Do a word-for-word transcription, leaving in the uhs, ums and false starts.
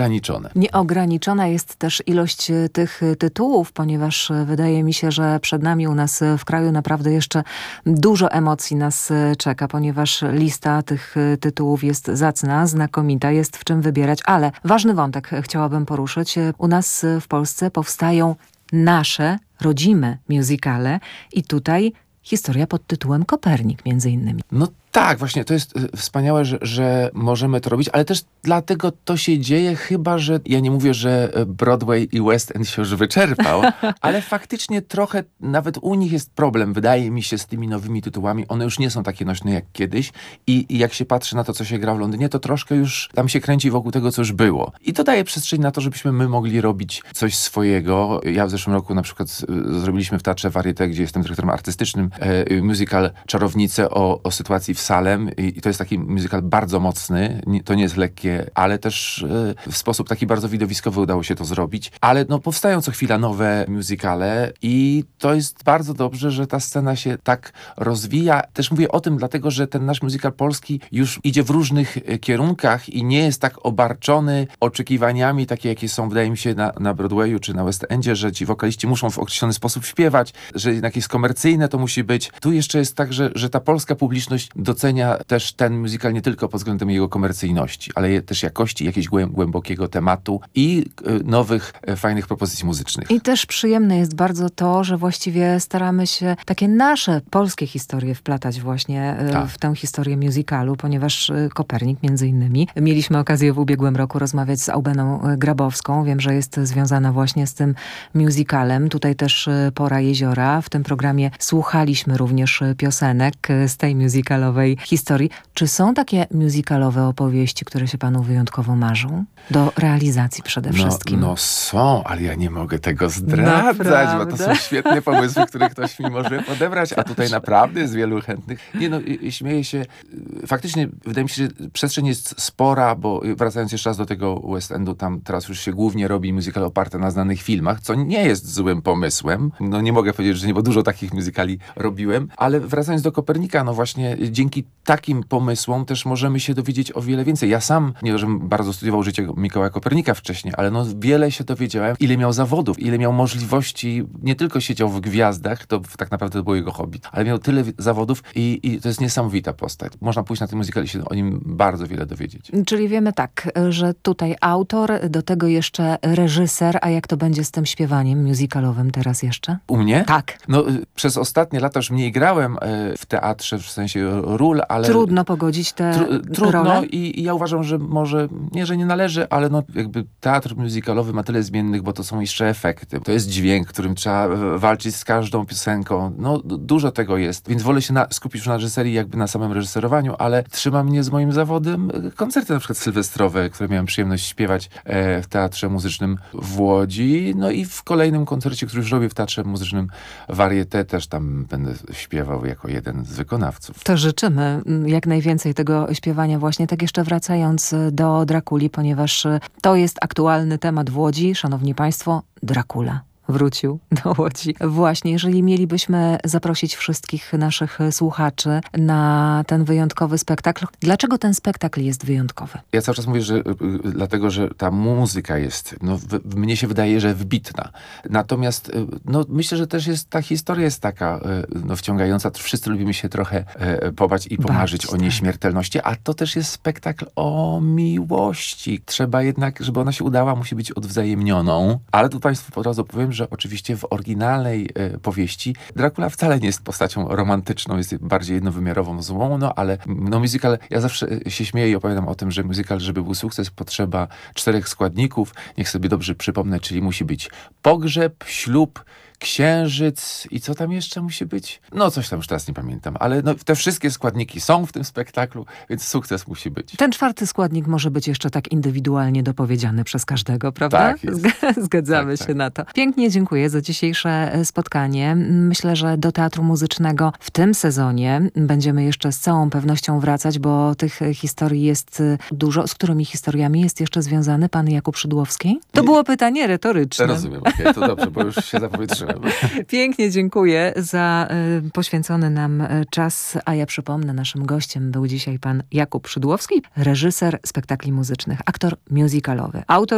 Nieograniczone. Nieograniczona jest też ilość tych tytułów, ponieważ wydaje mi się, że przed nami u nas w kraju naprawdę jeszcze dużo emocji nas czeka, ponieważ lista tych tytułów jest zacna, znakomita, jest w czym wybierać, ale ważny wątek chciałabym poruszyć. U nas w Polsce powstają nasze rodzime musicale i tutaj historia pod tytułem Kopernik między innymi. No tak, właśnie to jest y, wspaniałe, że, że możemy to robić, ale też dlatego to się dzieje, chyba że ja nie mówię, że Broadway i West End się już wyczerpał, ale faktycznie trochę nawet u nich jest problem, wydaje mi się, z tymi nowymi tytułami. One już nie są takie nośne jak kiedyś i, i jak się patrzy na to, co się gra w Londynie, to troszkę już tam się kręci wokół tego, co już było. I to daje przestrzeń na to, żebyśmy my mogli robić coś swojego. Ja w zeszłym roku na przykład y, zrobiliśmy w Teatrze Varieté, gdzie jestem dyrektorem artystycznym, y, musical Czarownice o, o sytuacji w Salem i to jest taki musical bardzo mocny, nie, to nie jest lekkie, ale też y, w sposób taki bardzo widowiskowy udało się to zrobić. Ale no, powstają co chwila nowe musicale i to jest bardzo dobrze, że ta scena się tak rozwija. Też mówię o tym dlatego, że ten nasz musical polski już idzie w różnych y, kierunkach i nie jest tak obarczony oczekiwaniami, takie jakie są, wydaje mi się, na, na Broadwayu czy na West Endzie, że ci wokaliści muszą w określony sposób śpiewać, że jednak jest komercyjne to musi być. Tu jeszcze jest tak, że, że ta polska publiczność docenia też ten musical nie tylko pod względem jego komercyjności, ale też jakości, jakiegoś głębokiego tematu i y, nowych, y, fajnych propozycji muzycznych. I też przyjemne jest bardzo to, że właściwie staramy się takie nasze polskie historie wplatać właśnie y, Tak. w tę historię musicalu, ponieważ y, Kopernik między innymi. Mieliśmy okazję w ubiegłym roku rozmawiać z Aubeną Grabowską. Wiem, że jest związana właśnie z tym musicalem. Tutaj też y, Pora Jeziora. W tym programie słuchaliśmy również y, piosenek y, z tej musicalowej historii. Czy są takie musicalowe opowieści, które się panu wyjątkowo marzą? Do realizacji przede wszystkim. No, no są, ale ja nie mogę tego zdradzać, Naprawdę? bo to są świetne pomysły, które ktoś mi może odebrać, a tutaj naprawdę jest wielu chętnych. Nie no, i, i śmieję się. Faktycznie wydaje mi się, że przestrzeń jest spora, bo wracając jeszcze raz do tego West Endu, tam teraz już się głównie robi musical oparte na znanych filmach, co nie jest złym pomysłem. No nie mogę powiedzieć, że nie, bo dużo takich musicali robiłem, ale wracając do Kopernika, no właśnie dzięki takim pomysłom też możemy się dowiedzieć o wiele więcej. Ja sam, nie żebym bardzo studiował życie Mikołaja Kopernika wcześniej, ale no wiele się dowiedziałem, ile miał zawodów, ile miał możliwości, nie tylko siedział w gwiazdach, to tak naprawdę to było jego hobby, ale miał tyle zawodów i, i to jest niesamowita postać. Można pójść na ten musical i się o nim bardzo wiele dowiedzieć. Czyli wiemy tak, że tutaj autor, do tego jeszcze reżyser, a jak to będzie z tym śpiewaniem musicalowym teraz jeszcze? U mnie? Tak. No y, przez ostatnie lata już mniej grałem y, w teatrze, w sensie ról, ale... Trudno pogodzić te Tru, trudno role? i, i ja uważam, że może, nie, że nie należy, ale no jakby teatr musicalowy ma tyle zmiennych, bo to są jeszcze efekty. To jest dźwięk, którym trzeba walczyć z każdą piosenką. No dużo tego jest, więc wolę się na, skupić już na reżyserii, jakby na samym reżyserowaniu, ale trzyma mnie z moim zawodem koncerty na przykład sylwestrowe, które miałem przyjemność śpiewać e, w Teatrze Muzycznym w Łodzi. No i w kolejnym koncercie, który już robię w Teatrze Muzycznym Varieté, też tam będę śpiewał jako jeden z wykonawców. To życzymy jak najwięcej tego śpiewania właśnie. Tak jeszcze wracając do Drakuli, ponieważ to jest aktualny temat w Łodzi. Szanowni Państwo, Dracula wrócił do Łodzi. Właśnie, jeżeli mielibyśmy zaprosić wszystkich naszych słuchaczy na ten wyjątkowy spektakl. Dlaczego ten spektakl jest wyjątkowy? Ja cały czas mówię, że y, y, dlatego, że ta muzyka jest, no w, w, mnie się wydaje, że wybitna. Natomiast y, no myślę, że też jest, ta historia jest taka y, no wciągająca. Wszyscy lubimy się trochę y, pobać i pomarzyć Bawić, o nieśmiertelności, a to też jest spektakl o miłości. Trzeba jednak, żeby ona się udała, musi być odwzajemnioną. Ale tu Państwu od razu powiem, że oczywiście w oryginalnej y, powieści Dracula wcale nie jest postacią romantyczną, jest bardziej jednowymiarową złą, no ale no musical, ja zawsze się śmieję i opowiadam o tym, że musical, żeby był sukces, potrzeba czterech składników. Niech sobie dobrze przypomnę, czyli musi być pogrzeb, ślub, księżyc i co tam jeszcze musi być? No coś tam już teraz nie pamiętam, ale no, te wszystkie składniki są w tym spektaklu, więc sukces musi być. Ten czwarty składnik może być jeszcze tak indywidualnie dopowiedziany przez każdego, prawda? Tak jest. Zgadzamy tak, się tak. na to. Pięknie dziękuję za dzisiejsze spotkanie. Myślę, że do Teatru Muzycznego w tym sezonie będziemy jeszcze z całą pewnością wracać, bo tych historii jest dużo. Z którymi historiami jest jeszcze związany pan Jakub Szydłowski? To było pytanie retoryczne. Rozumiem, okej, okay, to dobrze, bo już się zapowietrzyłem. Pięknie dziękuję za y, poświęcony nam czas, a ja przypomnę, naszym gościem był dzisiaj pan Jakub Szydłowski, reżyser spektakli muzycznych, aktor musicalowy, autor